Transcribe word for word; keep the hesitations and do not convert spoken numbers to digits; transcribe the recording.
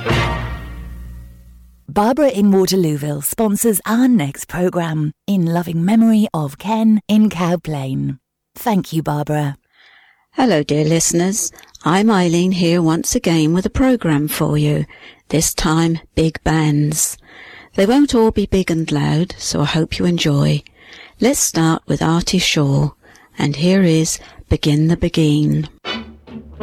Barbara in Waterlooville sponsors our next programme in loving memory of Ken in Cow Plain. Thank you, Barbara. Hello, dear listeners. I'm Eileen here once again with a programme for you, this time big bands. They won't all be big and loud, so I hope you enjoy. Let's start with Artie Shaw, and here is Begin the Begin.